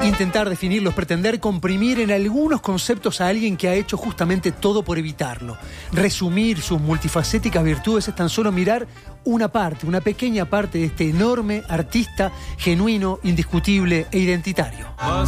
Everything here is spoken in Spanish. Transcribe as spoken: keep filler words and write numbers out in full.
Intentar definirlo es pretender comprimir en algunos conceptos a alguien que ha hecho justamente todo por evitarlo. Resumir sus multifacéticas virtudes es tan solo mirar una parte, una pequeña parte de este enorme artista genuino, indiscutible e identitario.